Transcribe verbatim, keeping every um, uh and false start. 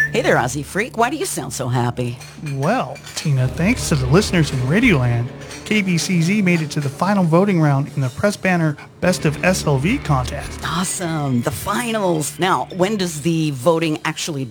Hey there, Aussie Freak. Why do you sound so happy? Well, Tina, thanks to the listeners in Radioland, K B C Z made it to the final voting round in the Press Banner Best of S L V contest. Awesome. The finals. Now, when does the voting actually